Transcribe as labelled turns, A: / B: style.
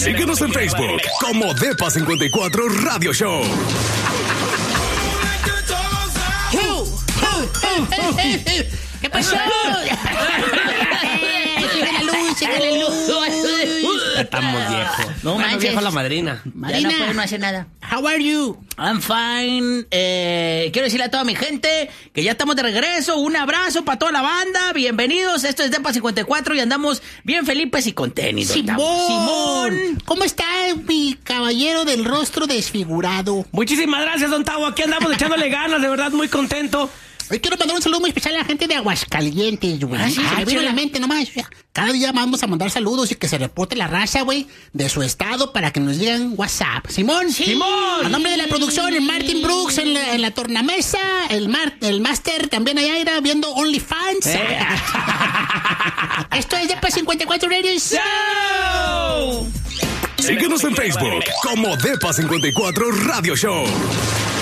A: Síguenos en Facebook como Depa54 Radio Show.
B: ¿Qué pasó? Sigue la luz.
C: Estamos viejos. No, más viejo la madrina.
B: Marina,
D: Ya no puedo hacer nada.
B: how are you?
D: I'm fine. Quiero decirle a toda mi gente que ya estamos de regreso. Un abrazo para toda la banda. Bienvenidos. Esto es Depa54 y andamos bien felices y contentos.
B: Simón. ¿Cómo está mi caballero del rostro desfigurado?
C: Muchísimas gracias, don Tavo. Aquí andamos echándole ganas, de verdad, muy contento.
B: Hoy quiero mandar un saludo muy especial a la gente de Aguascalientes, güey.
D: Ah, sí,
B: Se me vino a
D: chévere.
B: la mente nomás. Cada día vamos a mandar saludos y que se reporte la raza, güey, de su estado para que nos digan WhatsApp. Simón.
C: Simón.
B: A nombre de la producción, el Martin Brooks en la tornamesa, el Master también allá irá viendo OnlyFans. Esto es Depa54 Radio Show.
A: Síguenos en Facebook como Depa54 Radio Show.